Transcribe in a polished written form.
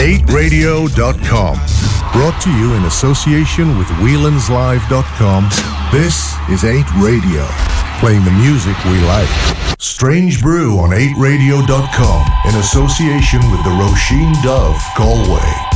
8radio.com. Brought to you in association with WheelandsLive.com. This is 8 Radio, playing the music we like. Strange Brew on 8radio.com in association with the Roisin Dubh Galway.